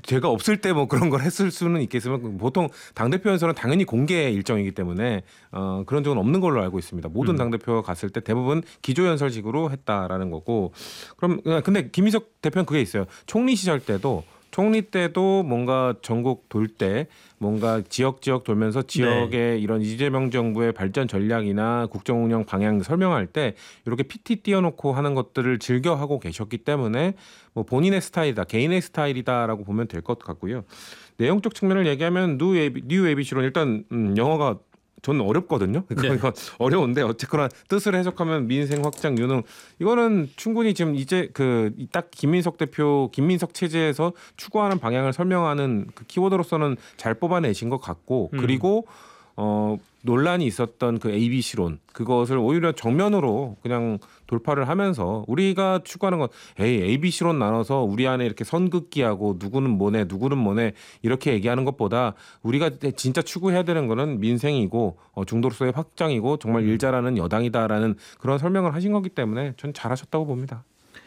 제가 없을 때 뭐 그런 걸 했을 수는 있겠지만 보통 당대표 연설은 당연히 공개 일정이기 때문에 그런 적은 없는 걸로 알고 있습니다. 모든 당대표가 갔을 때 대부분 기조연설식으로 했다라는 거고. 그럼 근데 김인석 대표는 그게 있어요. 총리 때도 뭔가 전국 돌 때 뭔가 지역 돌면서 지역의 네. 이런 이재명 정부의 발전 전략이나 국정 운영 방향 설명할 때 이렇게 PT 띄워놓고 하는 것들을 즐겨 하고 계셨기 때문에 뭐 본인의 스타일이다, 개인의 스타일이다라고 보면 될 것 같고요. 내용적 측면을 얘기하면 뉴 ABC론 일단 영어가 저는 어렵거든요. 네. 이거 어려운데 어쨌거나 뜻을 해석하면 민생 확장 유능 이거는 충분히 지금 이제 그 딱 김민석 체제에서 추구하는 방향을 설명하는 그 키워드로서는 잘 뽑아내신 것 같고 그리고 논란이 있었던 그 ABC론 그것을 오히려 정면으로 그냥 돌파를 하면서 우리가 추구하는 건 ABC론 나눠서 우리 안에 이렇게 선긋기하고 누구는 뭐네 이렇게 얘기하는 것보다 우리가 진짜 추구해야 되는 거는 민생이고 중도로서의 확장이고 정말 일 잘하는 여당이다라는 그런 설명을 하신 거기 때문에 전 잘하셨다고 봅니다.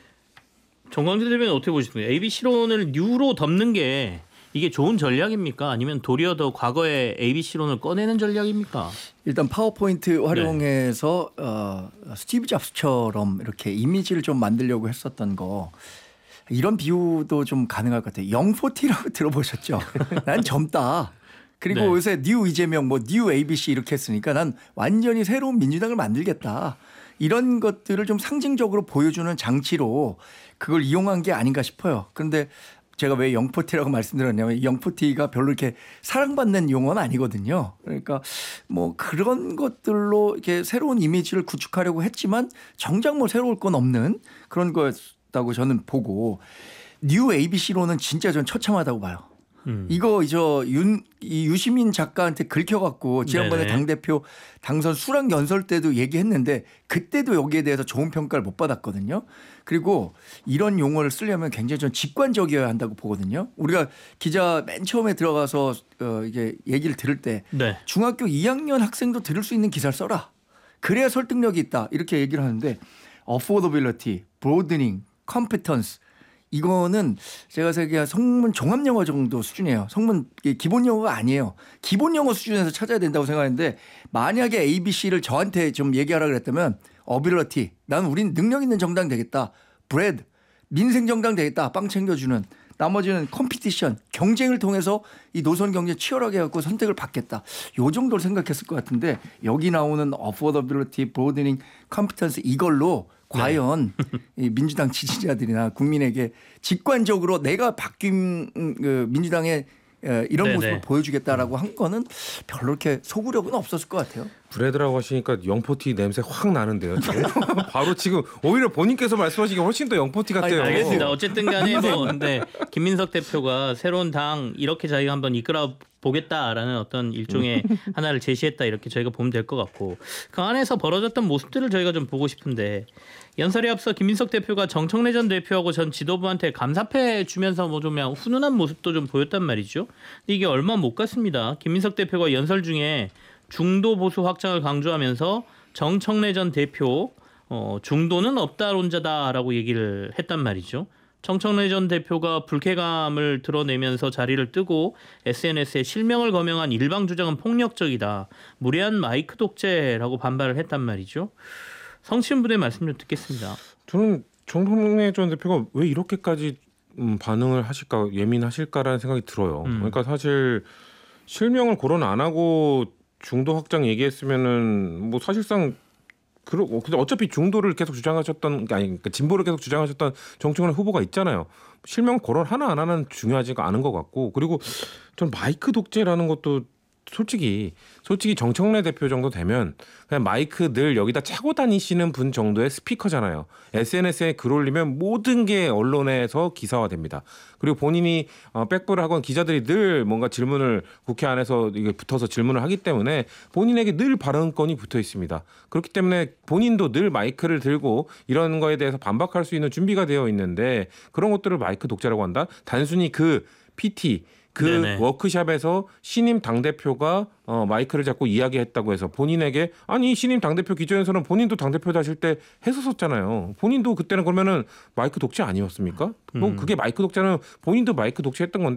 정광재 대변인 어떻게 보십니까? ABC론을 뉴로 덮는 게 이게 좋은 전략입니까? 아니면 도리어 더 과거의 ABC론을 꺼내는 전략입니까? 일단 파워포인트 활용해서 스티브 잡스처럼 이렇게 이미지를 좀 만들려고 했었던 거 이런 비유도 좀 가능할 것 같아요. 영포티라고 들어보셨죠? 난 젊다. 그리고 요새 뉴 이재명 뭐 뉴 ABC 이렇게 했으니까 난 완전히 새로운 민주당을 만들겠다. 이런 것들을 좀 상징적으로 보여주는 장치로 그걸 이용한 게 아닌가 싶어요. 그런데 제가 왜 영포티라고 말씀드렸냐면 영포티가 별로 이렇게 사랑받는 용어는 아니거든요. 그러니까 뭐 그런 것들로 이렇게 새로운 이미지를 구축하려고 했지만 정작 뭐 새로울 건 없는 그런 거였다고 저는 보고 뉴 ABC로는 진짜 전 처참하다고 봐요. 이거 유시민 작가한테 긁혀갖고 지난번에 당대표 당선 수락 연설 때도 얘기했는데 그때도 여기에 대해서 좋은 평가를 못 받았거든요. 그리고 이런 용어를 쓰려면 굉장히 좀 직관적이어야 한다고 보거든요. 우리가 기자 맨 처음에 들어가서 이게 얘기를 들을 때 중학교 2학년 학생도 들을 수 있는 기사를 써라. 그래야 설득력이 있다. 이렇게 얘기를 하는데 affordability, broadening, competence 이거는 제가 생각에 성문 종합영어 정도 수준이에요. 성문 기본 영어가 아니에요. 기본 영어 수준에서 찾아야 된다고 생각하는데 만약에 ABC를 저한테 좀 얘기하라 그랬다면 ability, 나는 우린 능력 있는 정당 되겠다. bread, 민생 정당 되겠다. 빵 챙겨주는. 나머지는 컴피티션, 경쟁을 통해서 이 노선 경쟁 치열하게 해갖고 선택을 받겠다. 요 정도를 생각했을 것 같은데 여기 나오는 affordability, broadening, competence 이걸로 과연 이 민주당 지지자들이나 국민에게 직관적으로 내가 바뀐 민주당의 이런 모습을 보여주겠다라고 한 거는 별로 이렇게 소구력은 없었을 것 같아요. 브레드라고 하시니까 영포티 냄새 확 나는데요. 바로 지금 오히려 본인께서 말씀하시기 훨씬 더 영포티 같아요. 알겠습니다. 어쨌든 간에 뭐 근데 김민석 대표가 새로운 당 이렇게 자기가 한번 이끌어 보겠다라는 어떤 일종의 하나를 제시했다 이렇게 저희가 보면 될 것 같고 그 안에서 벌어졌던 모습들을 저희가 좀 보고 싶은데 연설에 앞서 김민석 대표가 정청래 전 대표하고 전 지도부한테 감사패 주면서 뭐 좀 훈훈한 모습도 좀 보였단 말이죠. 근데 이게 얼마 못 갔습니다. 김민석 대표가 연설 중에 중도 보수 확장을 강조하면서 정청래 전 대표 중도는 없다론자다라고 얘기를 했단 말이죠. 정청래 전 대표가 불쾌감을 드러내면서 자리를 뜨고 SNS에 실명을 거명한 일방 주장은 폭력적이다. 무례한 마이크 독재라고 반발을 했단 말이죠. 성신분의 말씀 좀 듣겠습니다. 저는 정청래 전 대표가 왜 이렇게까지 반응을 하실까 예민하실까라는 생각이 들어요. 그러니까 사실 실명을 거론 안 하고 중도 확장 얘기했으면은 뭐 사실상 근데 어차피 중도를 계속 주장하셨던 그러니까 진보를 계속 주장하셨던 정청래 후보가 있잖아요. 실명 거론 하나 안 하나는 중요하지가 않은 것 같고 그리고 전 마이크 독재라는 것도 솔직히 정청래 대표 정도 되면 그냥 마이크 늘 여기다 차고 다니시는 분 정도의 스피커잖아요. SNS에 글 올리면 모든 게 언론에서 기사화됩니다. 그리고 본인이 백브를 하건 기자들이 늘 뭔가 질문을 국회 안에서 이게 붙어서 질문을 하기 때문에 본인에게 늘 발언권이 붙어 있습니다. 그렇기 때문에 본인도 늘 마이크를 들고 이런 거에 대해서 반박할 수 있는 준비가 되어 있는데 그런 것들을 마이크 독재라고 한다? 단순히 그 PT 워크숍에서 신임 당대표가 마이크를 잡고 이야기했다고 해서 본인에게 아니 신임 당대표 기조연설은 본인도 당대표 하실 때 했었잖아요. 본인도 그때는 그러면은 마이크 독재 아니었습니까? 뭐 그게 마이크 독재는 본인도 마이크 독재했던 건데